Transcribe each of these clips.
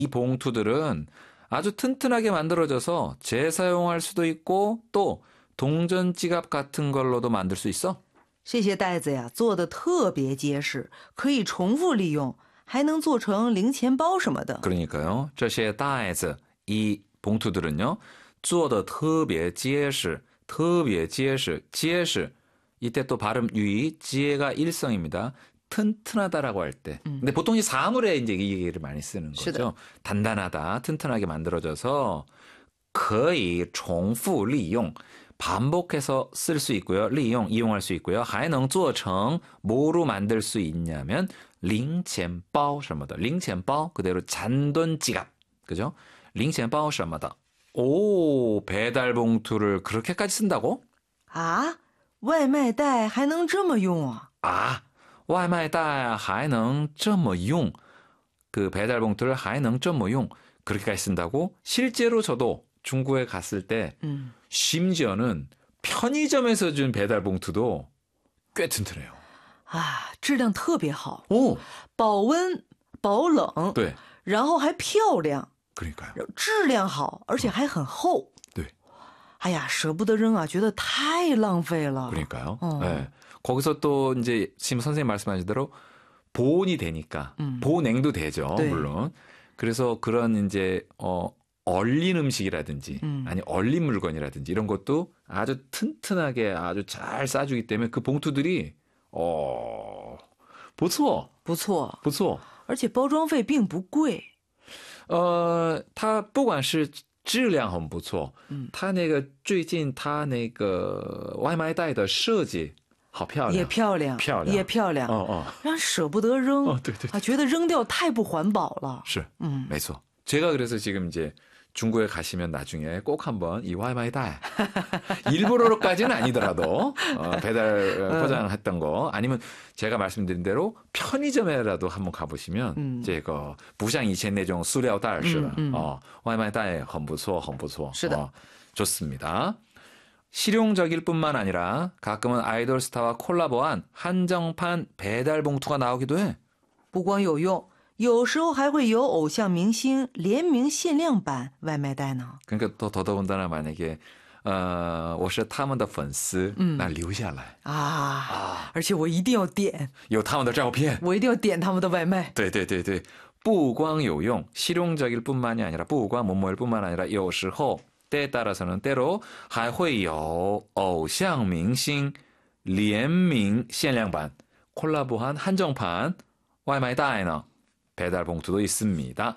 이 봉투들은 아주 튼튼하게 만들어져서 재사용할 수도 있고 또 동전 지갑 같은 걸로도 만들 수 있어. 这些袋子呀做得特别结实，可以重复利用，还能做成零钱包什么的。 그러니까요. 这些袋子, 이 봉투들은요. 做得特别结实, 特别结实, 结实. 이때 또 발음 유의, 지혜가 일성입니다. 튼튼하다라고 할 때. 근데 보통 이 사물에 이제 이 얘기를 많이 쓰는 거죠. 단단하다, 튼튼하게 만들어져서 可以重复利用. 반복해서 쓸 수 있고요. 利用, 이용할 수 있고요. 还能做成 뭐로 만들 수 있냐면 零钱包什么的. 零钱包 그대로 잔돈 지갑. 그죠? 零钱包什么的. 오, 배달 봉투를 그렇게까지 쓴다고? 啊，外卖袋还能这么用啊？ 아, 外卖袋还能这么用. 그 배달 봉투를 还能这么用. 그렇게까지 쓴다고? 실제로 저도 중국에 갔을 때 심지어는 편의점에서 준 배달 봉투도 꽤 튼튼해요. 啊，质量特别好， 오, 保温保冷， 네, 然后还漂亮， 그러니까요. 质量好，而且还很厚。 네, 哎呀，舍不得扔啊，觉得太浪费了。 그러니까요. 네. 거기서 또 이제 지금 선생님 말씀하신 대로 보온이 되니까 보냉도 되죠, 네. 물론. 그래서 그런 이제 얼린 음식이라든지 아니 얼린 물건이라든지 이런 것도 아주 튼튼하게 아주 잘 싸주기 때문에 그 봉투들이 不错, 不错， 不错. 而且包装费并不贵。 它不管是质量很不错，它那个最近它那个外卖袋的设计好漂亮， 也漂亮， 漂亮也漂亮，让人舍不得扔。 对对对， 啊，觉得扔掉太不环保了。 是，没错。 제가 그래서 지금 이제 중국에 가시면 나중에 꼭 한번 이 와이마이다 일부러까지는 아니더라도 배달 포장했던 거 아니면 제가 말씀드린 대로 편의점에라도 한번 가보시면 이제 그 부상 이前那种塑料袋似的 와이마이다 很不错很不错 좋습니다. 실용적일 뿐만 아니라 가끔은 아이돌 스타와 콜라보한 한정판 배달 봉투가 나오기도 해. 不光有用，有时候还会有偶像明星联名限量版外卖袋呢。 그러니까 또 더더군다나 만약에 我是他们的粉丝那留下来啊，而且我一定要点， 有他们的照片， 我一定要点他们的外卖。 对对对对，不光有用， 실용적일 뿐만이 아니라 不光뭐뭐일 뿐만 아니라 有时候 때에 따라서는 때로 还会有偶像明星联名限量版 콜라보한 한정판 와이마이다이너 배달 봉투도 있습니다.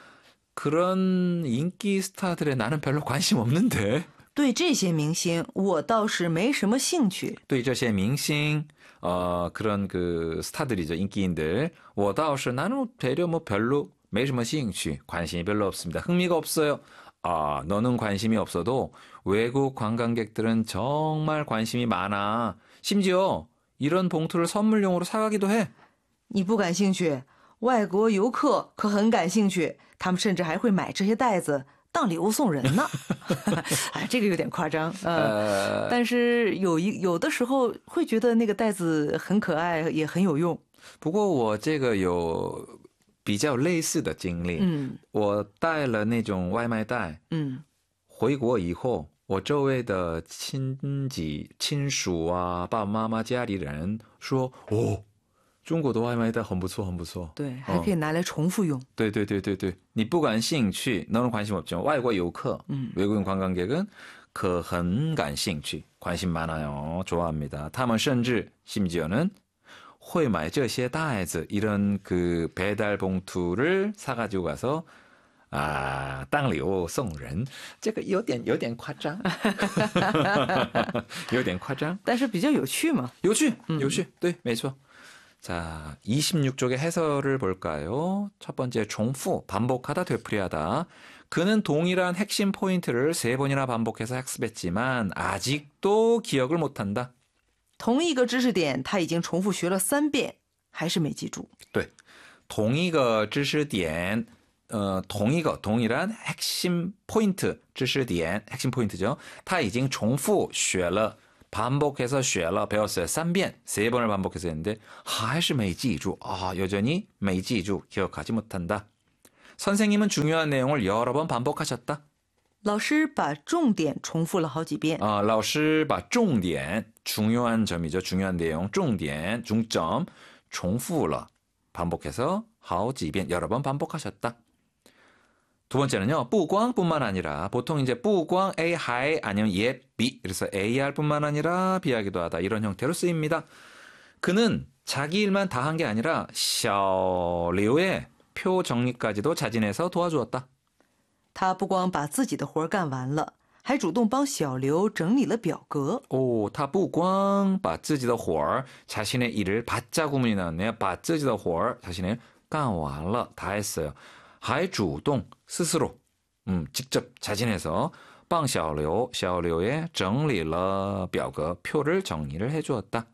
그런 인기 스타들의 나는 별로 관심 없는데. 对这些明星我倒是没什么兴趣。 对这些明星 그런 그 스타들이죠. 인기인들. 我倒是 나는 되려 뭐 별로 没什么兴趣 관심이 별로 없습니다. 흥미가 없어요. 아, 너는 관심이 없어도 외국 관광객들은 정말 관심이 많아. 심지어 이런 봉투를 선물용으로 사가기도 해. 你不感兴趣，外国游客可很感兴趣，他们甚至还会买这些袋子当礼物送人呢。哎，这个有点夸张，但是有的时候会觉得那个袋子很可爱，也很有用。 不过我这个有比较类似的经历，我带了那种外卖袋，回国以后，我周围的亲属啊，爸爸妈妈家里人说，中国的外卖袋很不错很不错， 对，还可以拿来重复用。 对对对对对，你不感兴趣，너는 관심 없죠. 외국游客, 외국인 관광객은 그很感兴趣, 관심 많아요. 좋아합니다. 他们甚至 심지어는 会买这些袋子 이런 그 배달 봉투를 사가지고 가서 当礼物送人，这个有点夸张，有点夸张， 但是比较有趣嘛。 有趣，有趣，对，没错。 자, 26쪽의 해설을 볼까요? 첫 번째,重复, 반복하다, 되풀이하다. 그는 동일한 핵심 포인트를 3번이나 반복해서 학습했지만 아직도 기억을 못한다. 同一个知识点他已经重复学了3遍，还是没记住。 对，同一个知识点 동일한 핵심 포인트, 知识点, 핵심 포인트죠. 他已经重复学了 반복해서 学了 배웠어요. 3遍, 3번을 반복해서 했는데 还是没记住. 여전히 没记住, 기억하지 못한다. 선생님은 중요한 내용을 여러 번 반복하셨다. 老师把重点重复了好几遍。 老师把重点 중요한 점이죠. 중요한 내용 重点 중점 重复了 반복해서 好几遍 여러 번 반복하셨다. 두 번째는요. 不光 뿐만 아니라 보통 이제 不光 A, 하이 아니면 예, B 그래서 AR 뿐만 아니라 B하기도 하다 이런 형태로 쓰입니다. 그는 자기 일만 다 한 게 아니라 小刘의 표 정리까지도 자진해서 도와주었다. 他不光把自己的活干完了，还主动帮小刘整理了表格。 他不光把自己的活儿 자신의 일을 받자 구문이 나왔네요. 把自己的活儿 자신의 干完了 다 했어요. 还主动 스스로 직접 자진해서 帮小刘의整理了表格 표를 정리를 해주었다.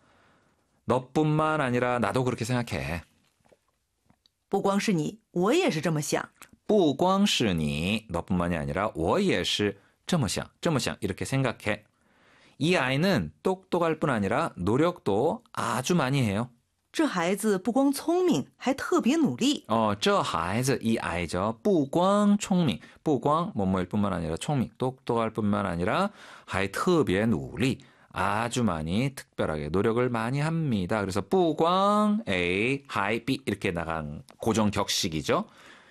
너뿐만 아니라 나도 그렇게 생각해. 不光是你，我也是这么想。 不光是你 너뿐만이 아니라 我也是这么想 이렇게 생각해. 이 아이는 똑똑할 뿐 아니라 노력도 아주 많이 해요. 这孩子不光聪明，还特别努力。 这孩子 이 아이죠. 不光聪明, 不光 뭐뭐일 뿐만 아니라聪明, 똑똑할 뿐만 아니라 还特别努力, 아주 많이 특별하게 노력을 많이 합니다. 그래서 不光 A, 还 B 이렇게 나간 고정 격식이죠.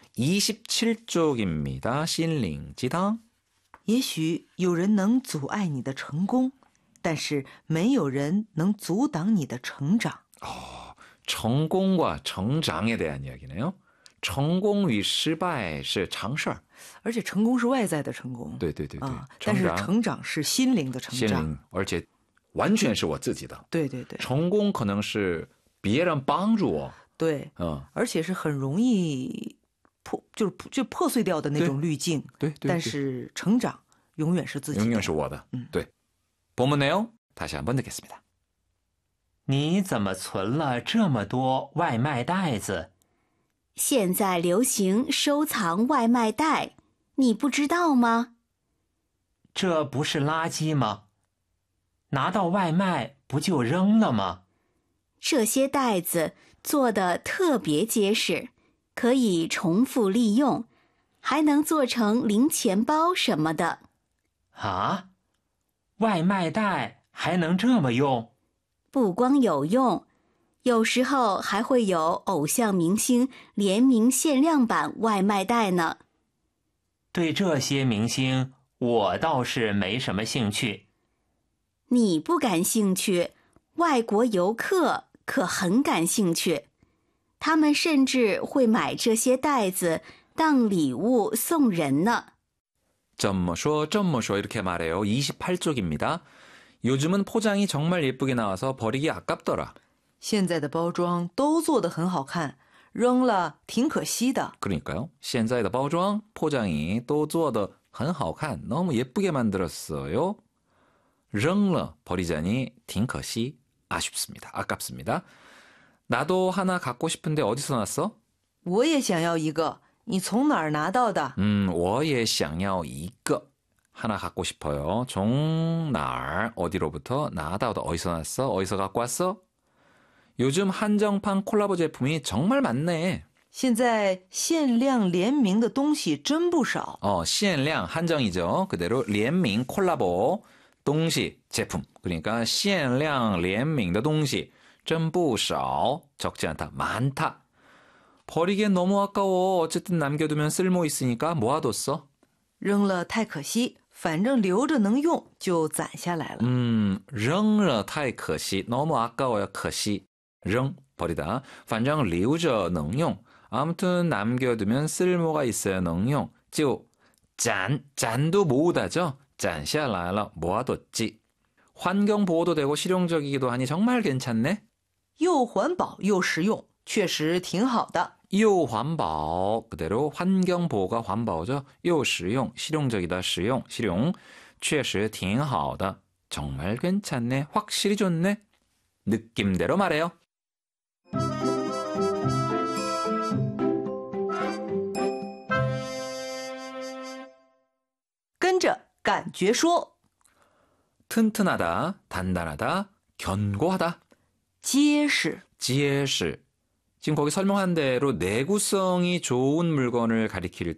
27쪽입니다. 신링지당. 也许有人能阻碍你的成功，但是没有人能阻挡你的成长。 成功과成长에 대한 이야기네요. 成功与失败是常事儿。 而且成功是外在的成功， 对对对对， 但是成长是心灵的成长， 心灵，而且完全是我自己的。 对对对， 成功可能是别人帮助我， 对，而且是很容易破碎掉的那种滤镜， 对， 但是成长永远是自己的， 永远是我的。对，본문 내용 다시 한번 듣겠습니다. 你怎么存了这么多外卖袋子？ 现在流行收藏外卖袋，你不知道吗？ 这不是垃圾吗？拿到外卖不就扔了吗？ 这些袋子做得特别结实，可以重复利用，还能做成零钱包什么的。 啊？外卖袋还能这么用？ 不光有用，有时候还会有偶像明星联名限量版外卖袋呢。 对这些明星，我倒是没什么兴趣。 你不感兴趣，外国游客可很感兴趣，他们甚至会买这些袋子当礼物送人呢。 这么说 이렇게 말해요. 28쪽입니다. 요즘은 포장이 정말 예쁘게 나와서 버리기 아깝더라. 现在的包装都做得很好看，扔了挺可惜的。 그러니까요. 现在的包装 포장이 또 做得很好看 너무 예쁘게 만들었어요. 扔了 버리자니 挺可惜 아쉽습니다. 아깝습니다. 나도 하나 갖고 싶은데 어디서 났어? 我也想要一个，你从哪儿拿到的？ 我也想要一个 하나 갖고 싶어요. 从哪儿 어디로부터 나다오다 어디서 났어? 어디서 갖고 왔어? 요즘 한정판 콜라보 제품이 정말 많네. 现在限量联名的东西真不少。 限量 한정이죠. 그대로 联名 콜라보 东西 제품. 그러니까 限量联名的东西真不少 적지 않다. 많다. 버리기엔 너무 아까워. 어쨌든 남겨두면 쓸모 있으니까 모아뒀어. 扔了太可惜，反正留着能用就攒下来了。 扔了太可惜 너무 아까워요. 可惜 扔 버리다. 反正留着能用 아무튼 남겨두면 쓸모가 있어요. 能用就잔도 모으다죠. 攒下来了 모아뒀지. 환경보호도 되고 실용적이기도 하니 정말 괜찮네. 又环保又实用，确实挺好的。 요 환보 그대로 환경보호가 환보죠. 요 실용 실용적이다. 실용 确实挺好的 정말 괜찮네. 확실히 좋네. 느낌대로 말해요. 跟着感觉说， 튼튼하다, 단단하다, 견고하다. 结实， 结实 지금 거기 설명한 대로 내구성이 좋은 물건을 가리킬